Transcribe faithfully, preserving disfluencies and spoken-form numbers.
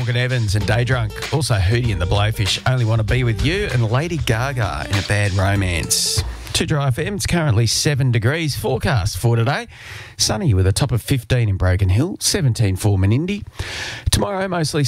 Morgan Evans and Day Drunk. Also Hootie and the Blowfish, Only Want to Be With You, and Lady Gaga in A Bad Romance. To Dry F M, it's currently seven degrees. Forecast for today. Sunny with a top of fifteen in Broken Hill, seventeen for Menindee. Tomorrow, mostly